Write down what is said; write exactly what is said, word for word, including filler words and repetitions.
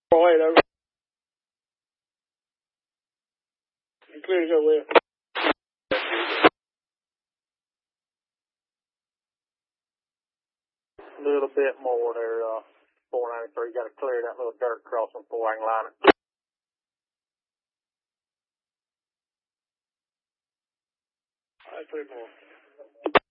four eight over. You clear to go left. A little bit more there, uh, four ninety-three. Got to clear that little dirt crossing before I can line it. All right, three more.